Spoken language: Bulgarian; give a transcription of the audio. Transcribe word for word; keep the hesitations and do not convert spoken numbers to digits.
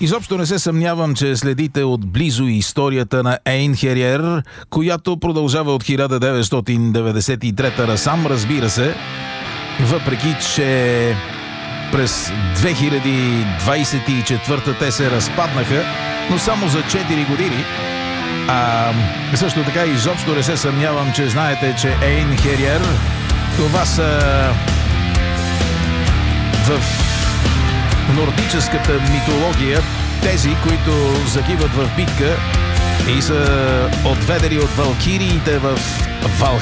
Изобщо не се съмнявам, че следите отблизо историята на Ейнхериер, която продължава от хиляда деветстотин деветдесет и трета насам, разбира се, въпреки че през две хиляди двадесет и четвърта те се разпаднаха, но само за четири години. А също така изобщо не се съмнявам, че знаете, че Ейнхериер, това са в нордическата митология тези, които загиват в битка и са отведени от валкириите в Валхалия.